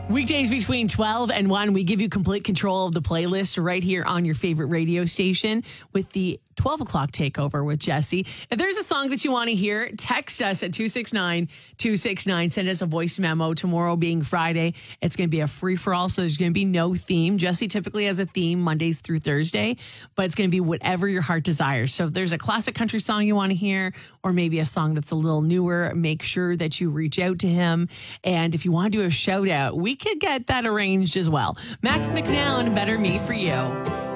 Weekdays between 12 and 1, we give you complete control of the playlist right here on your favorite radio station with the 12 o'clock takeover with Jesse. If there's a song that you want to hear, text us at 269-269. Send us a voice memo. Tomorrow being Friday, it's going to be a free-for-all, so there's going to be no theme. Jesse typically has a theme Mondays through Thursday, but it's going to be whatever your heart desires. So if there's a classic country song you want to hear, or maybe a song that's a little newer, make sure that you reach out to him. And if you want to do a shout out, we could get that arranged as well. Max McNown, Better Me For You.